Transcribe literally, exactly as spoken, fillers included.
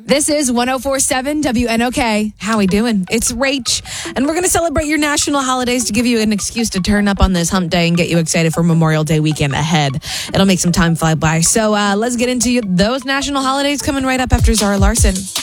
This is one oh four point seven W N O K. How we doing? It's Rach, and we're going to celebrate your national holidays to give you an excuse to turn up on this hump day and get you excited for Memorial Day weekend ahead. It'll make some time fly by. So uh, let's get into those national holidays coming right up after Zara Larson.